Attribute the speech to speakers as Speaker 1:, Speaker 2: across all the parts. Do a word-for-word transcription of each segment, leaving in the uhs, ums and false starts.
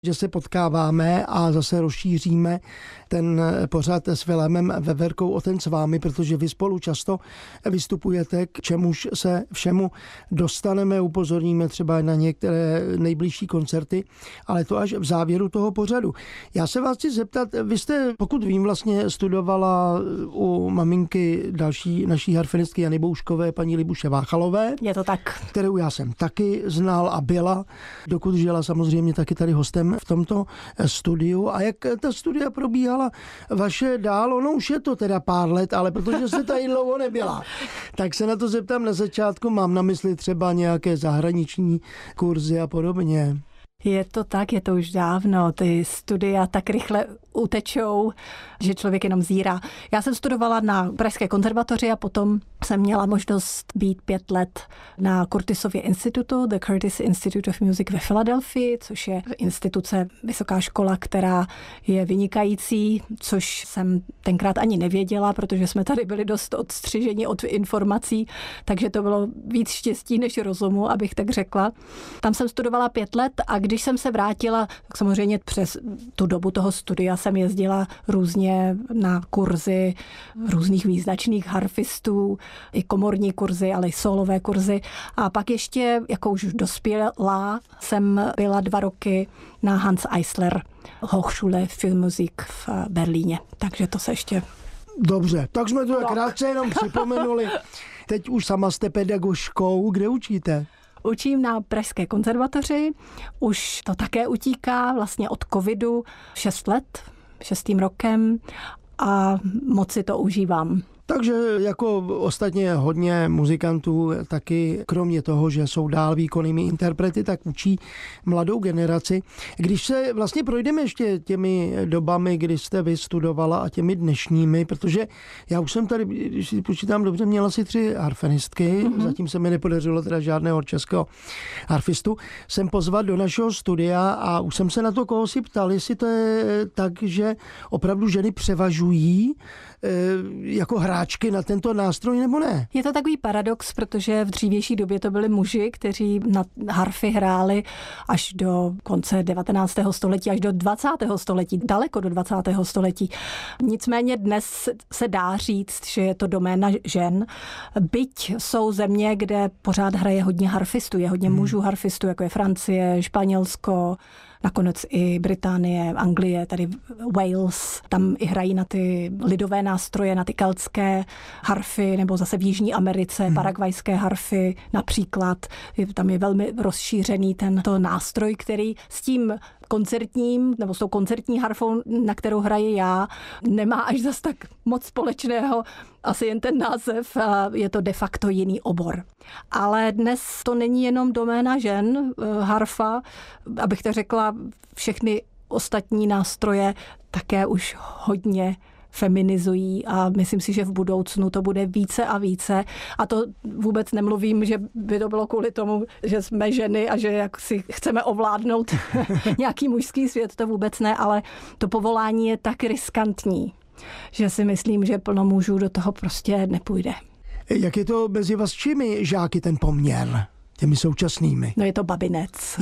Speaker 1: že se potkáváme a zase rozšíříme ten pořad s Vilémem Veverkou o ten s vámi, protože vy spolu často vystupujete, k čemuž se všemu dostaneme, upozorníme třeba na některé nejbližší koncerty, ale to až v závěru toho pořadu. Já se vás chci zeptat, vy jste, pokud vím, vlastně studovala u maminky další naší harfenistky Jany Bouškové, paní Libuše Váchalové.
Speaker 2: Je to tak.
Speaker 1: Kterou já jsem taky znal a byla, dokud žila samozřejmě taky tady hostem v tomto studiu. A jak ta studia probíhala vaše dál? Ono už je to teda pár let, ale protože jste tady dlouho nebyla, tak se na to zeptám na začátku. Mám na mysli třeba nějaké zahraniční kurzy a podobně.
Speaker 2: Je to tak, je to už dávno. Ty studia tak rychle utečou, že člověk jenom zírá. Já jsem studovala na Pražské konzervatoři a potom jsem měla možnost být pět let na Curtisově institutu, The Curtis Institute of Music ve Filadelfii, což je instituce, vysoká škola, která je vynikající, což jsem tenkrát ani nevěděla, protože jsme tady byli dost odstřiženi od informací, takže to bylo víc štěstí než rozumu, abych tak řekla. Tam jsem studovala pět let a když jsem se vrátila, tak samozřejmě přes tu dobu toho studia jsem jezdila různě na kurzy různých význačných harfistů, i komorní kurzy, ale i solové kurzy. A pak ještě, jako už dospělá, jsem byla dva roky na Hans Eisler Hochschule für Musik v Berlíně. Takže to se ještě...
Speaker 1: Dobře, tak jsme to krátce jenom připomenuli. Teď už sama jste pedagožkou. Kde učíte?
Speaker 2: Učím na Pražské konzervatoři, už to také utíká vlastně od covidu šest let, šestým rokem a moc si to užívám.
Speaker 1: Takže jako ostatně hodně muzikantů taky, kromě toho, že jsou dál výkonnými interprety, tak učí mladou generaci. Když se vlastně projdeme ještě těmi dobami, kdy jste vystudovala a těmi dnešními, protože já už jsem tady, když si počítám dobře, měla si tři harfenistky, mm-hmm. zatím se mi nepodařilo teda žádného českého harfistu, jsem pozvat do našeho studia a už jsem se na to, koho si ptal, jestli to je tak, že opravdu ženy převažují jako hráčky na tento nástroj, nebo ne?
Speaker 2: Je to takový paradox, protože v dřívější době to byli muži, kteří na harfy hráli až do konce devatenáctého století, až do dvacátého století, daleko do dvacátého století. Nicméně dnes se dá říct, že je to doména žen. Byť jsou země, kde pořád hraje hodně harfistů, je hodně hmm. mužů harfistů, jako je Francie, Španělsko, nakonec i Británie, Anglie, tady Wales, tam i hrají na ty lidové nástroje, na ty keltské harfy, nebo zase v Jižní Americe, hmm. paragvajské harfy například. Tam je velmi rozšířený tento nástroj, který s tím koncertním, nebo s tou koncertní harfou, na kterou hraji já, nemá až zas tak moc společného, asi jen ten název, je to de facto jiný obor. Ale dnes to není jenom doména žen, harfa, abych to řekla, všechny ostatní nástroje také už hodně feminizují a myslím si, že v budoucnu to bude více a více. A to vůbec nemluvím, že by to bylo kvůli tomu, že jsme ženy a že jak si chceme ovládnout nějaký mužský svět, to vůbec ne, ale to povolání je tak riskantní, že si myslím, že plno mužů do toho prostě nepůjde.
Speaker 1: Jak je to mezi vašimi žáky ten poměr? Těmi současnými.
Speaker 2: No je to babinec.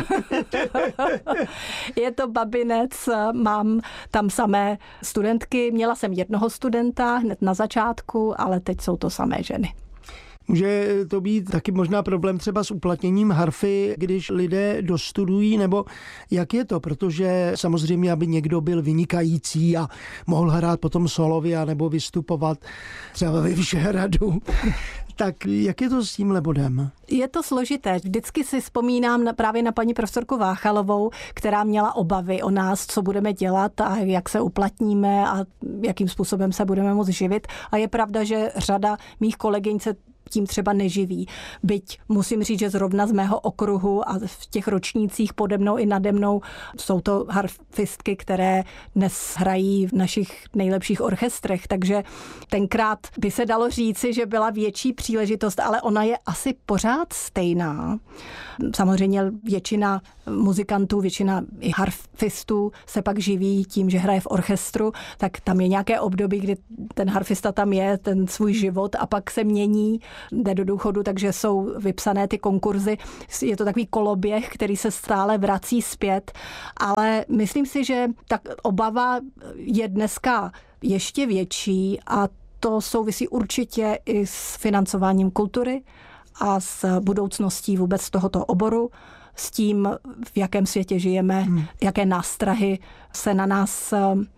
Speaker 2: Je to babinec, mám tam samé studentky. Měla jsem jednoho studenta hned na začátku, ale teď jsou to samé ženy.
Speaker 1: Může to být taky možná problém třeba s uplatněním harfy, když lidé dostudují, nebo jak je to? Protože samozřejmě, aby někdo byl vynikající a mohl hrát potom solově nebo vystupovat třeba ve Vyšehradu, tak jak je to s tímhle bodem?
Speaker 2: Je to složité. Vždycky si vzpomínám na, právě na paní profesorku Váchalovou, která měla obavy o nás, co budeme dělat a jak se uplatníme a jakým způsobem se budeme moct živit. A je pravda, že řada mých kolegyň se tím třeba neživí. Byť musím říct, že zrovna z mého okruhu a v těch ročnících pode mnou i nade mnou jsou to harfistky, které dnes hrají v našich nejlepších orchestrech, takže tenkrát by se dalo říci, že byla větší příležitost, ale ona je asi pořád stejná. Samozřejmě většina muzikantů, většina i harfistů se pak živí tím, že hraje v orchestru, tak tam je nějaké období, kdy ten harfista tam je, ten svůj život a pak se mění jde do důchodu, takže jsou vypsané ty konkurzy. Je to takový koloběh, který se stále vrací zpět, ale myslím si, že ta obava je dneska ještě větší a to souvisí určitě i s financováním kultury a s budoucností vůbec tohoto oboru, s tím, v jakém světě žijeme, hmm. jaké nástrahy se na nás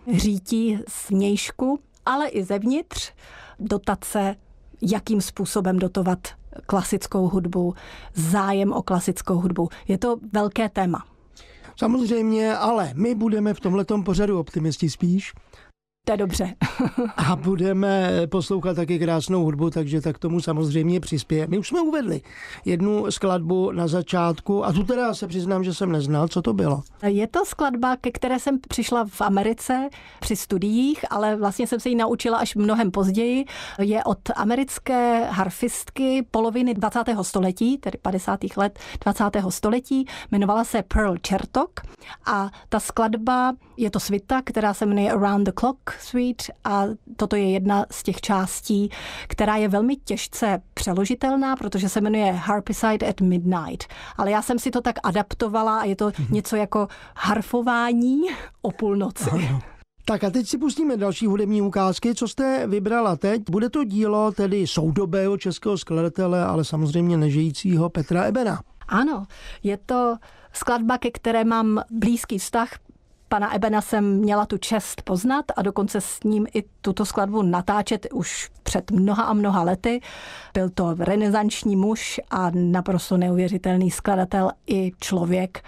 Speaker 2: řítí z vnějšku, ale i zevnitř, dotace, jakým způsobem dotovat klasickou hudbu, zájem o klasickou hudbu. Je to velké téma.
Speaker 1: Samozřejmě, ale my budeme v tomhletom pořadu optimisti spíš.
Speaker 2: To je dobře.
Speaker 1: A budeme poslouchat taky krásnou hudbu, takže tak tomu samozřejmě přispěje. My už jsme uvedli jednu skladbu na začátku a tu teda se přiznám, že jsem neznal, co to bylo.
Speaker 2: Je to skladba, ke které jsem přišla v Americe při studiích, ale vlastně jsem se ji naučila až mnohem později. Je od americké harfistky poloviny dvacátého století, tedy padesátých let dvacátého století. Jmenovala se Pearl Chertok a ta skladba, je to svita, která se jmenuje Around the Clock Suite a toto je jedna z těch částí, která je velmi těžce přeložitelná, protože se jmenuje Harpside at Midnight. Ale já jsem si to tak adaptovala a je to mm-hmm. něco jako harfování o půlnoci.
Speaker 1: Ano. Tak a teď si pustíme další hudební ukázky. Co jste vybrala teď? Bude to dílo tedy soudobého českého skladatele, ale samozřejmě nežijícího Petra Ebena.
Speaker 2: Ano, je to skladba, ke které mám blízký vztah. Pana Ebena jsem měla tu čest poznat a dokonce s ním i tuto skladbu natáčet už před mnoha a mnoha lety. Byl to renesanční muž a naprosto neuvěřitelný skladatel i člověk.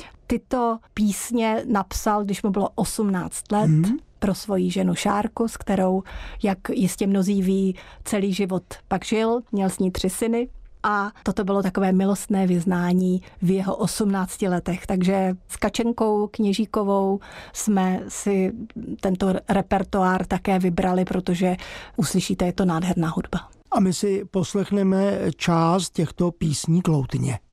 Speaker 2: Tyto písně napsal, když mu bylo osmnáct let, hmm. pro svoji ženu Šárku, s kterou, jak jistě mnozí ví, celý život pak žil, měl s ní tři syny. A toto bylo takové milostné vyznání v jeho osmnácti letech. Takže s Kačenkou Kněžíkovou jsme si tento repertoár také vybrali, protože uslyšíte, je to nádherná hudba.
Speaker 1: A my si poslechneme část těchto písní Kloutně.